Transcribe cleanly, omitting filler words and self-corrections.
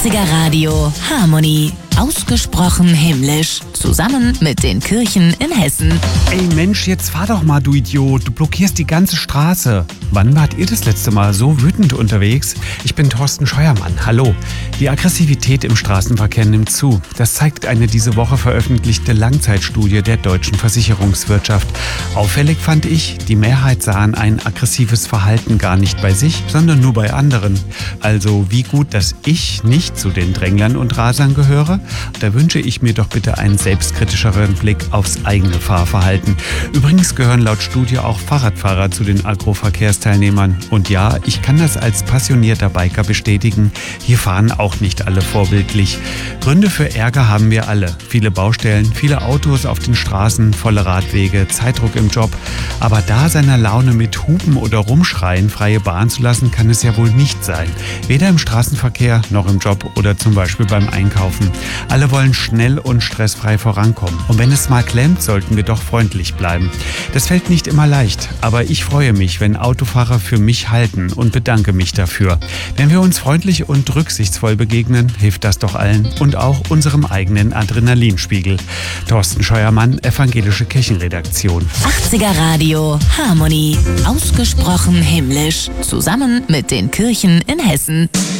80er Radio Harmonie. Ausgesprochen himmlisch. Zusammen mit den Kirchen in Hessen. Ey Mensch, jetzt fahr doch mal, du Idiot. Du blockierst die ganze Straße. Wann wart ihr das letzte Mal so wütend unterwegs? Ich bin Thorsten Scheuermann. Hallo. Die Aggressivität im Straßenverkehr nimmt zu. Das zeigt eine diese Woche veröffentlichte Langzeitstudie der deutschen Versicherungswirtschaft. Auffällig fand ich, die Mehrheit sahen ein aggressives Verhalten gar nicht bei sich, sondern nur bei anderen. Also wie gut, dass ich nicht zu den Dränglern und Rasern gehöre? Da wünsche ich mir doch bitte einen selbstkritischeren Blick aufs eigene Fahrverhalten. Übrigens gehören laut Studie auch Fahrradfahrer zu den Aggro-Verkehrsteilnehmern. Und ja, ich kann das als passionierter Biker bestätigen. Hier fahren auch nicht alle vorbildlich. Gründe für Ärger haben wir alle. Viele Baustellen, viele Autos auf den Straßen, volle Radwege, Zeitdruck im Job. Aber da seiner Laune mit Hupen oder Rumschreien freie Bahn zu lassen, kann es ja wohl nicht sein. Weder im Straßenverkehr noch im Job oder zum Beispiel beim Einkaufen. Alle wollen schnell und stressfrei vorankommen. Und wenn es mal klemmt, sollten wir doch freundlich bleiben. Das fällt nicht immer leicht, aber ich freue mich, wenn Autofahrer für mich halten und bedanke mich dafür. Wenn wir uns freundlich und rücksichtsvoll begegnen, hilft das doch allen und auch unserem eigenen Adrenalinspiegel. Thorsten Scheuermann, Evangelische Kirchenredaktion. 80er Radio Harmonie. Ausgesprochen himmlisch. Zusammen mit den Kirchen in Hessen.